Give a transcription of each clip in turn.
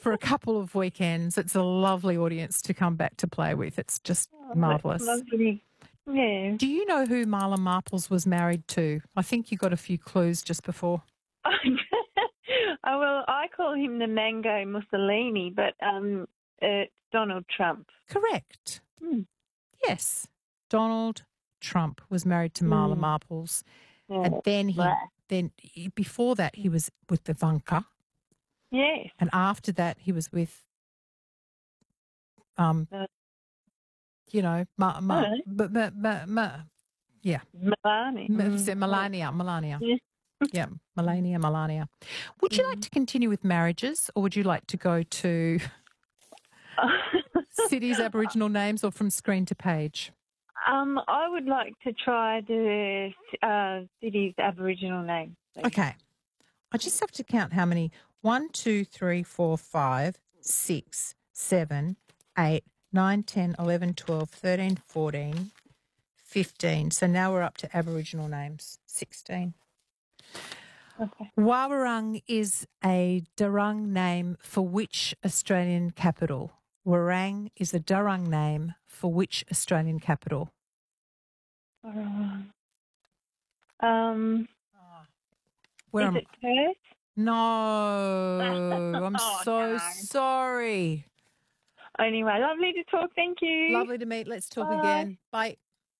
for a couple of weekends. It's a lovely audience to come back to play with. It's just marvellous. Lovely. Yeah. Do you know who Marla Marples was married to? I think you got a few clues just before. Oh, well, I call him the Mango Mussolini, but it's Donald Trump. Correct. Yes. Donald Trump was married to Marla Marples. Yeah. And then before that he was with Ivanka. Yes. And after that he was with Melania. Melania. Yeah, Melania. Would you like to continue with marriages, or would you like to go to cities, Aboriginal names, or from screen to page? I would like to try the city's Aboriginal name. Please. Okay. I just have to count how many. 1, 2, 3, 4, 5, 6, 7, 8, 9, 10, 11, 12, 13, 14, 15. So now we're up to Aboriginal names. 16. Okay. Wawarung is a Darung name for which Australian capital? Warang is a Darung name for which Australian capital? Is it Perth? No, I'm so sorry. Anyway, lovely to talk. Thank you. Lovely to meet. Let's talk again. Bye.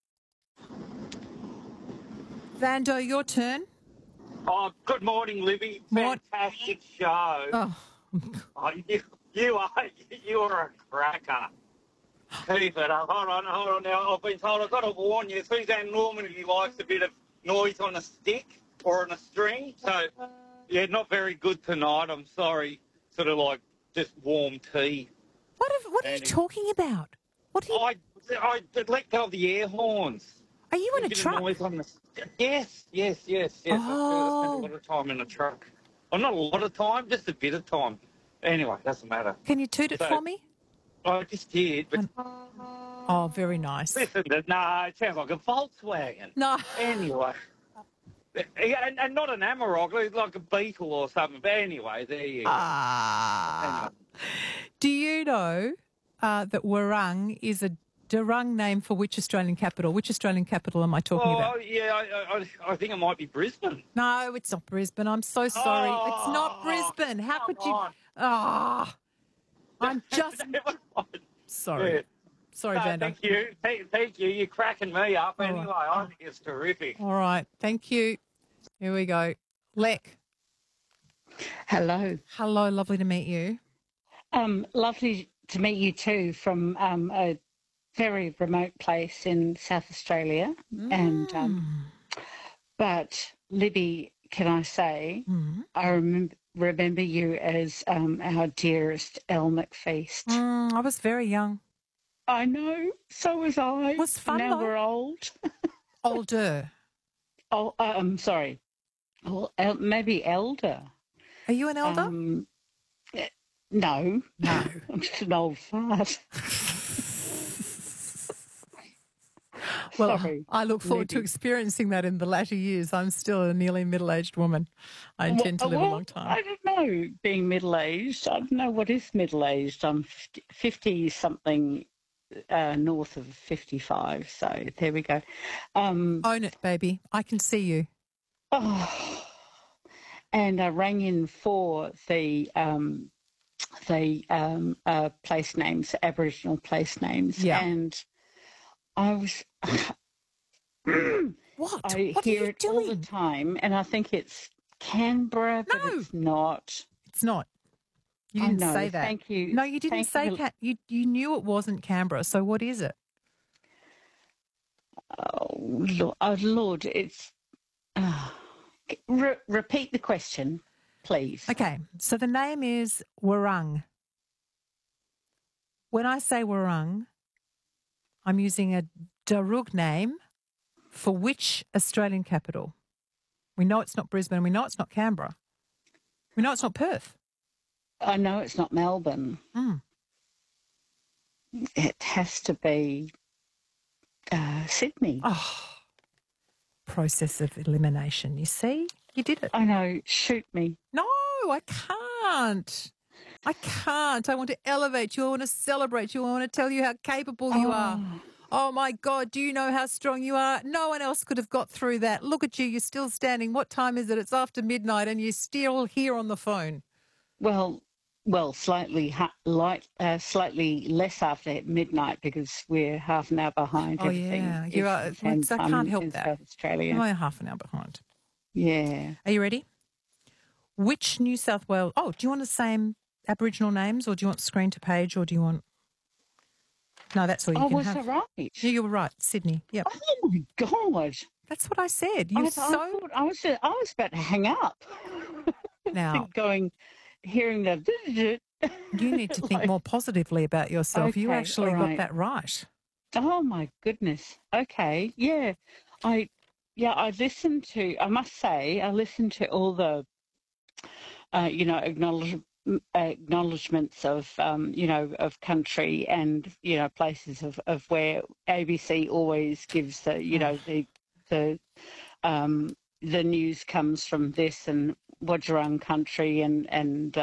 Vando, your turn. Oh, good morning, Libby. Fantastic show. Oh. You are a cracker. Keep it up. Hold on. Now, I've been told I've got to warn you. Suzanne normally likes a bit of noise on a stick or on a string. So, yeah, not very good tonight. I'm sorry. Sort of like just warm tea. What are you talking about? I let go of the air horns. Are you in a truck? Yes. Oh. I spend a lot of time in a truck. Well, not a lot of time, just a bit of time. Anyway, doesn't matter. Can you toot it for me? I just did, but... Oh, very nice. Listen, no, it sounds like a Volkswagen. No. Anyway. And not an Amarok, like a Beetle or something. But anyway, there you go. Anyway. Do you know that Warung is a Darung name for which Australian capital? Which Australian capital am I talking about? Oh, yeah, I think it might be Brisbane. No, it's not Brisbane. I'm so sorry. It's not Brisbane. How could you... I'm just... Sorry. Yeah. Sorry, Vando. Thank you. You're cracking me up. Anyway, I think it's terrific. All right. Thank you. Here we go. Lek. Hello. Hello. Lovely to meet you. Lovely to meet you too from a very remote place in South Australia. But Libby, can I say, I remember you as our dearest Elle McFeast. I was very young. I know. So was I. It was fun. Now though. we're old. Older. Oh, I'm sorry. Well, maybe elder. Are you an elder? No. No. I'm just an old fart. Well, Sorry, I look forward to experiencing that in the latter years. I'm still a nearly middle-aged woman. I intend to live a long time. I don't know, being middle-aged. I don't know what is middle-aged. I'm 50-something, north of 55. So there we go. Own it, baby. I can see you. Oh, and I rang in for the place names, Aboriginal place names. Yeah. And I was... What? I What hear are you it doing? all the time, and I think it's Canberra, but it's not. It's not. You didn't say that. Thank you. No, you didn't say you knew it wasn't Canberra. So what is it? Oh, Lord, it's... repeat the question, please. Okay, so the name is Warung. When I say Warung, I'm using a Darug name for which Australian capital? We know it's not Brisbane. We know it's not Canberra. We know it's not Perth. I know it's not Melbourne. It has to be Sydney. Oh, process of elimination. You see? You did it. I know. Shoot me. No, I can't. I can't. I want to elevate you. I want to celebrate you. I want to tell you how capable you are. Oh, my God. Do you know how strong you are? No one else could have got through that. Look at you. You're still standing. What time is it? It's after midnight and you're still here on the phone. Well, slightly slightly less after midnight because we're half an hour behind. Oh, everything. yeah. You are. I can't help that. South Australia. I'm half an hour behind. Yeah. Are you ready? Which New South Wales... Oh, do you want the same Aboriginal names or do you want screen to page or do you want... No, that's all you can was have. that right? Yeah, you were right. Sydney. Yep. Oh, my God. That's what I said. I thought I was about to hang up. Now, hearing the... you need to think more positively about yourself. You Okay, actually all got right. that right. Oh, my goodness. Okay. Yeah. I listened to, I must say, I listened to all the, acknowledgements of, of country and, places of where ABC always gives the, the news comes from this and Wadjarung country and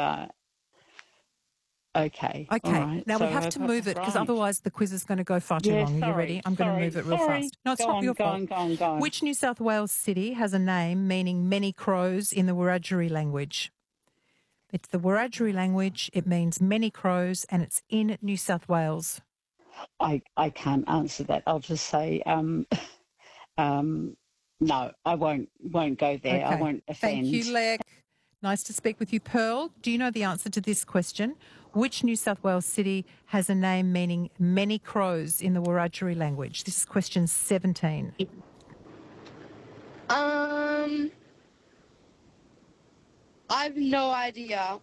okay. All right. Now So we have I to got move it because right. otherwise the quiz is going to go far too long. Are you ready? I'm going to move it real fast. No, it's not your fault. Go on. Which New South Wales city has a name meaning many crows in the Wiradjuri language? It's the Wiradjuri language. It means many crows and it's in New South Wales. I can't answer that. I'll just say no, I won't go there. I Okay. won't offend. Thank you, Lek. Nice to speak with you. Pearl, do you know the answer to this question? Which New South Wales city has a name meaning many crows in the Wiradjuri language? This is question 17. I have no idea.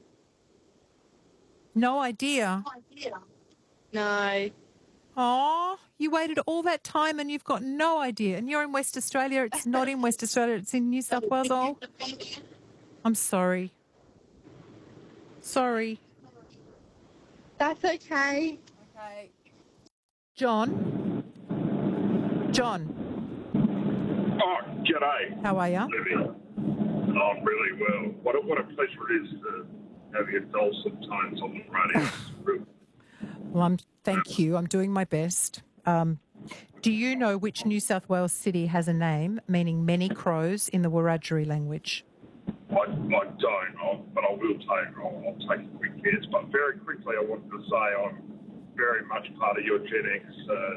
No idea. No. Oh, you waited all that time and you've got no idea. And you're in West Australia. It's not in West Australia. It's in New South Wales. Oh, I'm sorry. Sorry. That's okay. Okay. John. Oh, g'day, How are you? Libby. I'm really well. What a pleasure it is to have your dulcet tones on the radio. Well, thank you. I'm doing my best. Do you know which New South Wales city has a name meaning many crows in the Wiradjuri language? I don't, but I will I'll take a quick guess. But very quickly, I wanted to say I'm very much part of your Gen X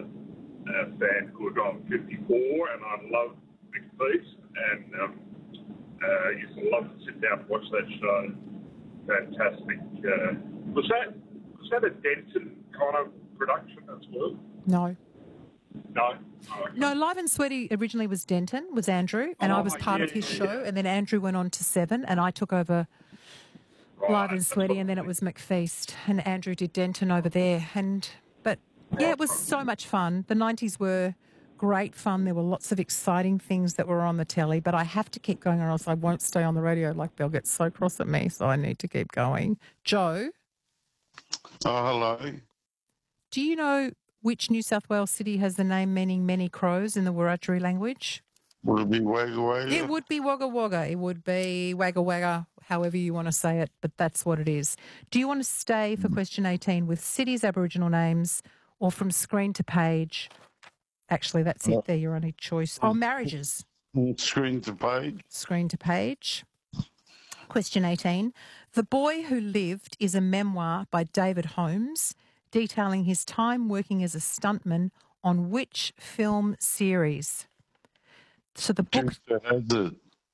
fanhood. I'm 54 and I love McPeace and used to love to sit down and watch that show. Fantastic. Was that a Denton kind of production as well? No. No. Oh, okay. No, Live and Sweaty originally was Denton, was Andrew, and I was part of his show, and then Andrew went on to 7, and I took over Live and Sweaty, and then it was McFeast, and Andrew did Denton over there. But yeah, it was so much fun. The 90s were great fun. There were lots of exciting things that were on the telly, but I have to keep going or else I won't stay on the radio. Like, they'll get so cross at me, so I need to keep going. Joe? Oh, hello. Do you know which New South Wales city has the name meaning many crows in the Wiradjuri language? Would it be Wagga Wagga? It would be Wagga Wagga. It would be Wagga Wagga, however you want to say it, but that's what it is. Do you want to stay for question 18 with cities' Aboriginal names or from screen to page? Actually, that's it there, your only choice. Oh, marriages. Screen to page. Screen to page. Question 18. The Boy Who Lived is a memoir by David Holmes detailing his time working as a stuntman on which film series? So the book... Dukes of Hazzard.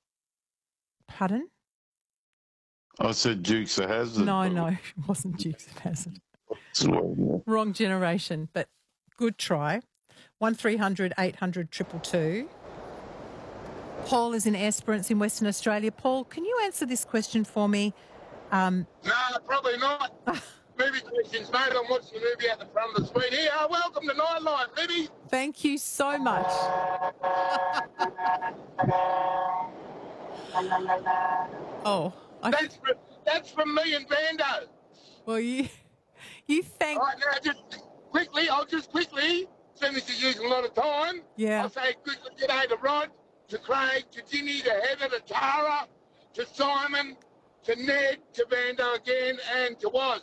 Pardon? I said Dukes of Hazzard. No, it wasn't Dukes of Hazzard. No. Wrong generation, but good try. 1300 800 222. Paul is in Esperance in Western Australia. Paul, can you answer this question for me? No, probably not. Movie questions, mate. I'm watching the movie out the front of the suite here. Welcome to Nightlife, Libby. Thank you so much. That's from me and Vando. Well, you thank... All right, now, I'll just quickly, since this is using a lot of time, Yeah. I'll say quickly g'day to Rod, to Craig, to Jimmy, to Heather, to Tara, to Simon, to Ned, to Vando again, and to Woz.